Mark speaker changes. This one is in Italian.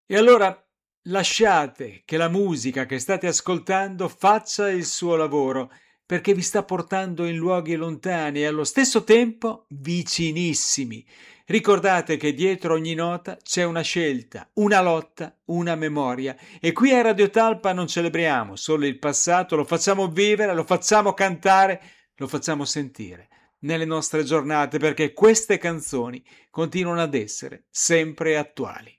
Speaker 1: E allora lasciate che la musica che state ascoltando faccia il suo lavoro, perché vi sta portando in luoghi lontani e allo stesso tempo vicinissimi. Ricordate che dietro ogni nota c'è una scelta, una lotta, una memoria. E qui a Radio Talpa non celebriamo solo il passato, lo facciamo vivere, lo facciamo cantare, lo facciamo sentire nelle nostre giornate, perché queste canzoni continuano ad essere sempre attuali.